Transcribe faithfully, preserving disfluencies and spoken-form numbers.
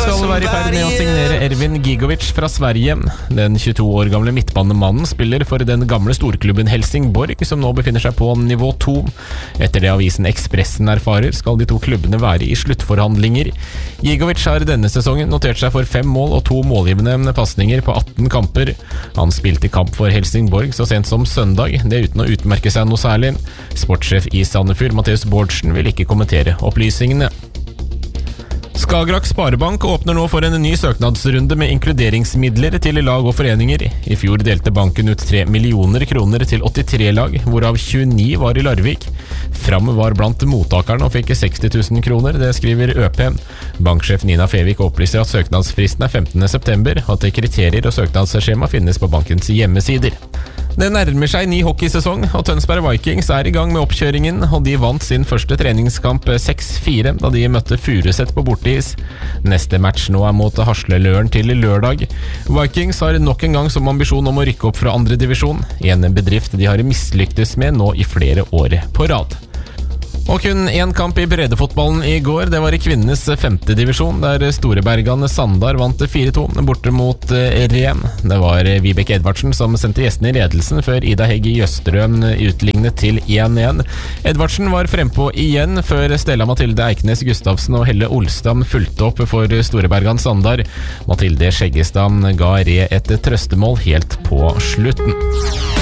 skal være i ferd med å signere Ervin Gigovic fra Sverige. Den tjueto år gamle midtbanemannen spiller for den gamle storklubben Helsingborg, som nå befinner seg på nivå to. Etter det avisen Expressen erfarer, skal de to klubbene være i sluttforhandlinger. Gigovic har denne sesongen notert seg for fem mål og to målgivende passninger på atten kamper. Han spilte kamp for Helsingborg så sent som søndag, det uten å utmerke seg noe særlig. Sportssjef i Sandefjord, Mathias Bårdsen, vil ikke kommentere opplysningene. Skagerrak Sparebank åpner nå for en ny søknadsrunde med inkluderingsmidler til lag og foreninger. I fjor delte banken ut tre millioner kroner til åttitre lag, hvorav tjueni var i Larvik. Fram var blant mottakerne og fikk seksti tusen kroner, det skriver ØP. Banksjef Nina Fevik opplyser at søknadsfristen er femtende september, og at kriterier og søknadsskjema finnes på bankens hjemmesider. Det nærmer seg ny hockeysesong, og Tønsberg Vikings er i gang med oppkjøringen, og de vant sin første treningskamp seks fire da de møtte Furuset på borteis. Neste match nå er mot Hasleløren til lørdag. Vikings har nok en gang som ambisjon om å rykke opp fra andre divisjon, en bedrift de har mislyktes med nå i flere år på rad. Og kun én kamp i breddefotballen i går, det var i kvinnenes femte divisjon, der Storebergan Sandar vant fire to borte mot Ren. Det var Vibeke Edvardsen som sendte gjestene i ledelsen før Ida Hegg Jøstrøm utlignet til én én. Edvardsen var frempå igjen før Stella Mathilde Eiknes Gustavsen og Helle Olstam fulgte opp for Storebergan Sandar. Mathilde Skjeggestad ga Re et trøstemål helt på slutten.